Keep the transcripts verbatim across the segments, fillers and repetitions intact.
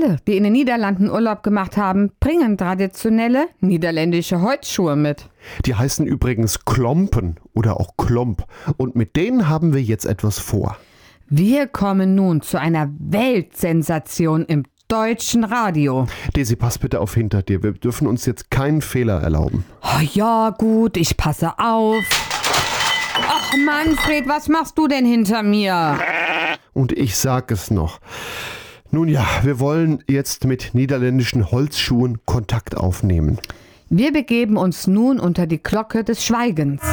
Alle, die in den Niederlanden Urlaub gemacht haben, bringen traditionelle niederländische Holzschuhe mit. Die heißen übrigens Klompen oder auch Klomp. Und mit denen haben wir jetzt etwas vor. Wir kommen nun zu einer Weltsensation im deutschen Radio. Desi, pass bitte auf hinter dir. Wir dürfen uns jetzt keinen Fehler erlauben. Oh ja, gut, ich passe auf. Ach Manfred, was machst du denn hinter mir? Und ich sag es noch. Nun ja, wir wollen jetzt mit niederländischen Holzschuhen Kontakt aufnehmen. Wir begeben uns nun unter die Glocke des Schweigens.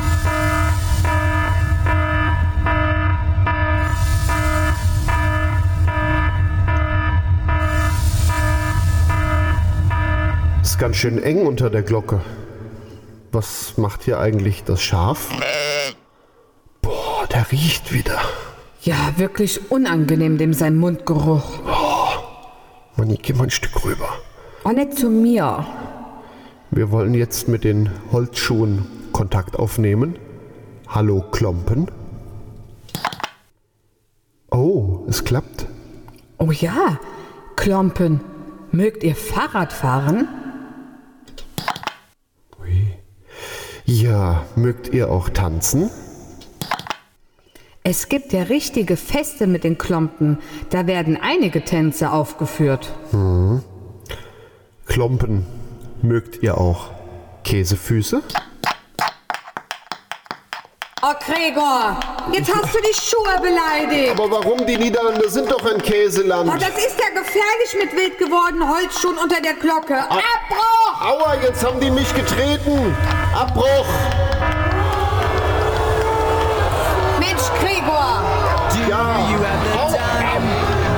Ist ganz schön eng unter der Glocke. Was macht hier eigentlich das Schaf? Boah, der riecht wieder. Ja, wirklich unangenehm, dem sein Mundgeruch. Manni, geh mal ein Stück rüber. Oh, nicht zu mir. Wir wollen jetzt mit den Holzschuhen Kontakt aufnehmen. Hallo Klompen. Oh, es klappt. Oh ja, Klompen, mögt ihr Fahrrad fahren? Ja, mögt ihr auch tanzen? Es gibt ja richtige Feste mit den Klompen. Da werden einige Tänze aufgeführt. Hm. Klompen, mögt ihr auch Käsefüße? Oh Gregor, jetzt hast du die Schuhe beleidigt. Aber warum? Die Niederlande sind doch ein Käseland. Oh, das ist ja gefährlich mit wild gewordenen Holzschuhen unter der Glocke. Ab- Abbruch! Aua, jetzt haben die mich getreten. Abbruch! Mensch, Gregor! Ja.